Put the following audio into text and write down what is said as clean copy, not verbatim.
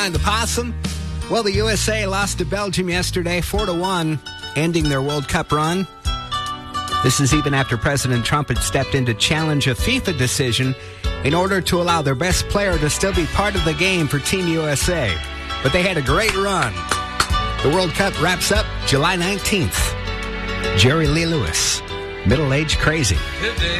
I'm the Possum. Well, the USA lost to Belgium yesterday, 4-1, ending their World Cup run. This is even after President Trump had stepped in to challenge a FIFA decision in order to allow their best player to still be part of the game for Team USA. But they had a great run. The World Cup wraps up July 19th. Jerry Lee Lewis, Middle Age Crazy.